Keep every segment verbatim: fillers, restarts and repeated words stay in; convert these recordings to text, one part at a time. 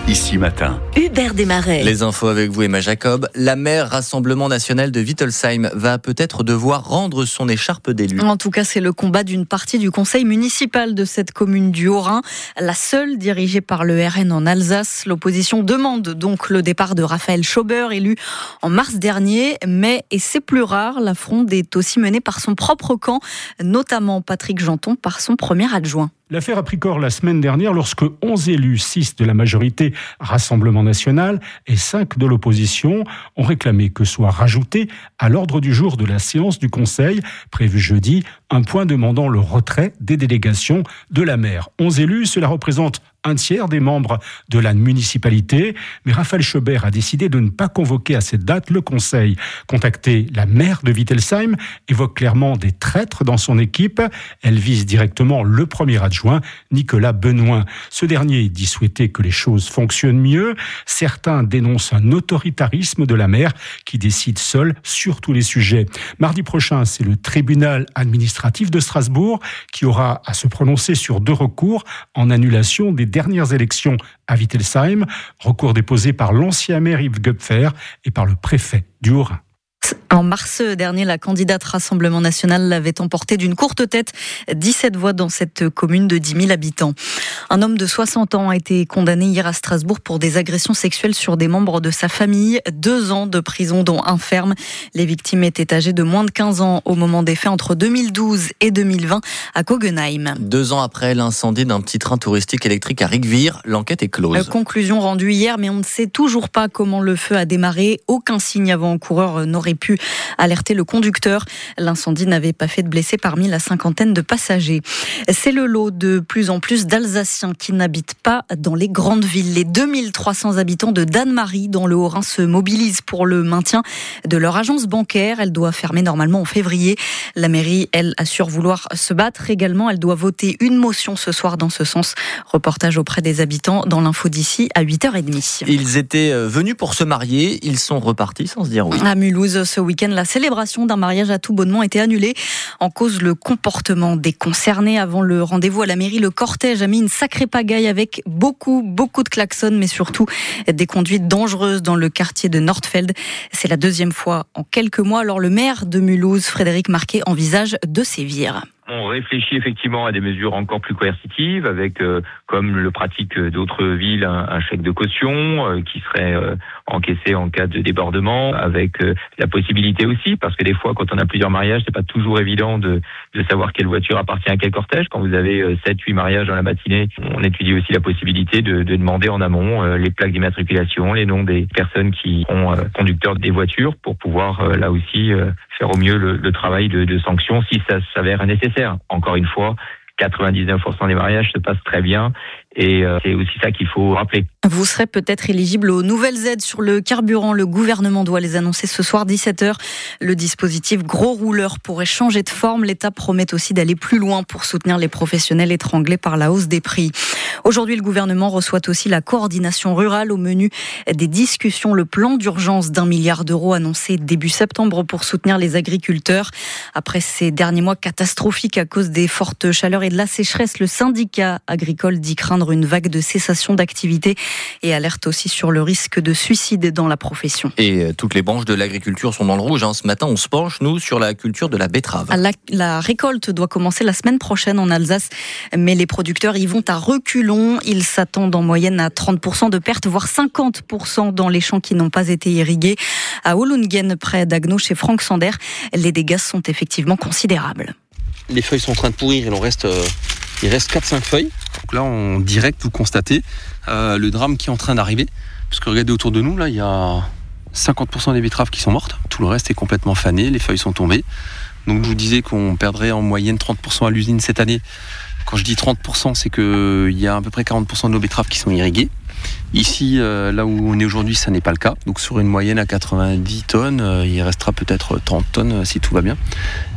Ici Matin. Hubert Desmarais. Les infos avec vous, Emma Jacob. La maire Rassemblement National de Wittelsheim va peut-être devoir rendre son écharpe d'élu. En tout cas, c'est le combat d'une partie du conseil municipal de cette commune du Haut-Rhin, la seule dirigée par le R N en Alsace. L'opposition demande donc le départ de Raphaël Schober, élu en mars dernier. Mais, et c'est plus rare, la fronde est aussi menée par son propre camp, notamment Patrick Jeanton, par son premier adjoint. L'affaire a pris corps la semaine dernière lorsque onze élus, six de la majorité Rassemblement National et cinq de l'opposition, ont réclamé que soit rajouté à l'ordre du jour de la séance du Conseil, prévu jeudi, un point demandant le retrait des délégations de la maire. onze élus, cela représente un tiers des membres de la municipalité, mais Raphaël Schober a décidé de ne pas convoquer à cette date le Conseil. Contacté, la maire de Wittelsheim évoque clairement des traîtres dans son équipe. Elle vise directement le premier adjoint, Nicolas Benoît. Ce dernier dit souhaiter que les choses fonctionnent mieux. Certains dénoncent un autoritarisme de la maire qui décide seule sur tous les sujets. Mardi prochain, c'est le tribunal administratif de Strasbourg qui aura à se prononcer sur deux recours en annulation des dernières élections à Wittelsheim, recours déposé par l'ancien maire Yves Gupfer et par le préfet du Haut-Rhin. En mars dernier, la candidate Rassemblement National l'avait emporté d'une courte tête, dix-sept voix dans cette commune de dix mille habitants. Un homme de soixante ans a été condamné hier à Strasbourg pour des agressions sexuelles sur des membres de sa famille. Deux ans de prison, dont un ferme. Les victimes étaient âgées de moins de quinze ans au moment des faits entre deux mille douze et deux mille vingt à Kogenheim. Deux ans après l'incendie d'un petit train touristique électrique à Riquewihr, l'enquête est close. Euh, conclusion rendue hier, mais on ne sait toujours pas comment le feu a démarré. Aucun signe avant-coureur n'aurait pu alerter le conducteur. L'incendie n'avait pas fait de blessés parmi la cinquantaine de passagers. C'est le lot de plus en plus d'Alsaciens qui n'habitent pas dans les grandes villes. Les deux mille trois cents habitants de Dannemarie dans le Haut-Rhin se mobilisent pour le maintien de leur agence bancaire. Elle doit fermer normalement en février. La mairie, elle, assure vouloir se battre également. Elle doit voter une motion ce soir dans ce sens. Reportage auprès des habitants dans l'info d'ici à huit heures trente. Ils étaient venus pour se marier. Ils sont repartis sans se dire oui. À Mulhouse, ce week-end, la célébration d'un mariage à tout bonnement était annulée. En cause, le comportement des concernés. Avant le rendez-vous à la mairie, le cortège a mis une sacrée pagaille avec beaucoup, beaucoup de klaxons, mais surtout des conduites dangereuses dans le quartier de Nordfeld. C'est la deuxième fois en quelques mois. Alors le maire de Mulhouse, Frédéric Marquet, envisage de sévir. On réfléchit effectivement à des mesures encore plus coercitives, avec, euh, comme le pratiquent d'autres villes, un, un chèque de caution euh, qui serait euh, encaissé en cas de débordement, avec euh, la possibilité aussi, parce que des fois, quand on a plusieurs mariages, c'est pas toujours évident de, de savoir quelle voiture appartient à quel cortège. Quand vous avez euh, sept, huit mariages dans la matinée, on étudie aussi la possibilité de, de demander en amont euh, les plaques d'immatriculation, les noms des personnes qui sont euh, conducteurs des voitures, pour pouvoir euh, là aussi euh, faire au mieux le, le travail de, de sanction si ça s'avère nécessaire. Encore une fois, quatre-vingt-dix-neuf pour cent des mariages se passent très bien et euh, c'est aussi ça qu'il faut rappeler. Vous serez peut-être éligible aux nouvelles aides sur le carburant. Le gouvernement doit les annoncer ce soir dix-sept heures. Le dispositif Gros Rouleur pourrait changer de forme. L'État promet aussi d'aller plus loin pour soutenir les professionnels étranglés par la hausse des prix. Aujourd'hui, le gouvernement reçoit aussi la coordination rurale. Au menu des discussions, le plan d'urgence d'un milliard d'euros annoncé début septembre pour soutenir les agriculteurs. Après ces derniers mois catastrophiques à cause des fortes chaleurs et de la sécheresse, le syndicat agricole dit craindre une vague de cessation d'activité et alerte aussi sur le risque de suicide dans la profession. Et toutes les branches de l'agriculture sont dans le rouge. Ce matin, on se penche, nous, sur la culture de la betterave. La, la récolte doit commencer la semaine prochaine en Alsace, mais les producteurs y vont à reculons. Ils s'attendent en moyenne à trente pour cent de pertes, voire cinquante pour cent dans les champs qui n'ont pas été irrigués. À Hollungen, près d'Agno, chez Franck Sander, les dégâts sont effectivement considérables. Les feuilles sont en train de pourrir, il en reste, euh, il reste quatre cinq feuilles. Donc là, en direct, vous constatez euh, le drame qui est en train d'arriver. Parce que regardez autour de nous, là, il y a cinquante pour cent des betteraves qui sont mortes. Tout le reste est complètement fané, les feuilles sont tombées. Donc je vous disais qu'on perdrait en moyenne trente pour cent à l'usine cette année. Quand je dis trente pour cent, c'est qu'il y a à peu près quarante pour cent de nos betteraves qui sont irriguées. Ici, euh, là où on est aujourd'hui, ça n'est pas le cas. Donc sur une moyenne à quatre-vingt-dix tonnes, euh, il restera peut-être trente tonnes euh, si tout va bien.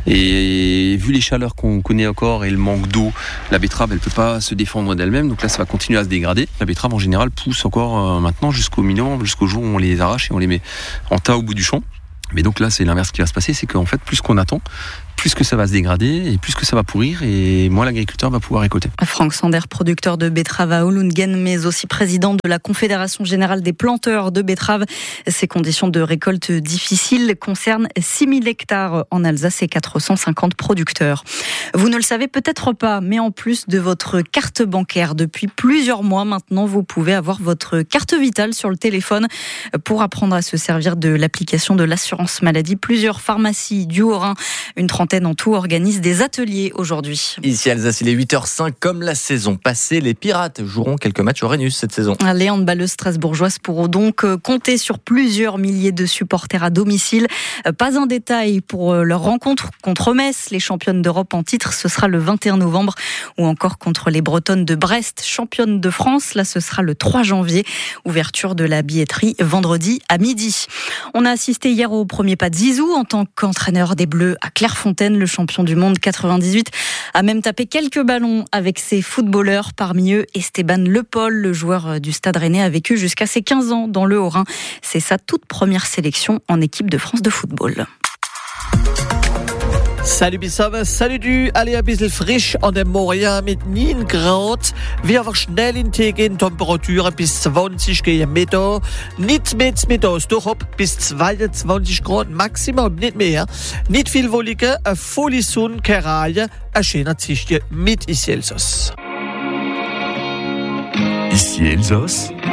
Et vu les chaleurs qu'on connaît encore et le manque d'eau, la betterave, elle peut pas se défendre d'elle-même. Donc là, ça va continuer à se dégrader. La betterave, en général, pousse encore euh, maintenant jusqu'au minimum, jusqu'au jour où on les arrache et on les met en tas au bout du champ. Mais donc là, c'est l'inverse qui va se passer, c'est qu'en fait, plus qu'on attend, plus que ça va se dégrader et plus que ça va pourrir et moins l'agriculteur va pouvoir récolter. Franck Sander, producteur de betterave à Ohlungen, mais aussi président de la Confédération générale des planteurs de betteraves. Ces conditions de récolte difficiles concernent six mille hectares en Alsace et quatre cent cinquante producteurs. Vous ne le savez peut-être pas, mais en plus de votre carte bancaire, depuis plusieurs mois maintenant, vous pouvez avoir votre carte vitale sur le téléphone pour apprendre à se servir de l'application de l'assurance maladie. Plusieurs pharmacies du Haut-Rhin, une trentaine en tout, organisent des ateliers aujourd'hui. Ici à Alsace, il est huit heures cinq. Comme la saison passée, les Pirates joueront quelques matchs au Rhenus cette saison. Les handballeuses strasbourgeoises pourront donc compter sur plusieurs milliers de supporters à domicile. Pas un détail pour leur rencontre contre Metz, les championnes d'Europe en titre, ce sera le vingt et un novembre, ou encore contre les Bretonnes de Brest, championnes de France, là ce sera le trois janvier. Ouverture de la billetterie vendredi à midi. On a assisté hier au premier pas de Zizou en tant qu'entraîneur des Bleus à Clairefontaine. Le champion du monde quatre-vingt-dix-huit a même tapé quelques ballons avec ses footballeurs, parmi eux Esteban Le Paul, le joueur du Stade Rennais, a vécu jusqu'à ses quinze ans dans le Haut-Rhin. C'est sa toute première sélection en équipe de France de football. Salut Bissam, salut du, alle ein bisschen frisch an dem Morgen mit neun Grad. Wir aber schnell in Tee gehen, Temperaturen bis zwanzig gegen Mittag. Nicht mit Mittags durch ab bis zweiundzwanzig Grad maximal, nicht mehr. Nicht viel wollige, eine volle Sonne, keine Reihe, ein schöner Tischchen mit Ici Elsass. Ici Elsass.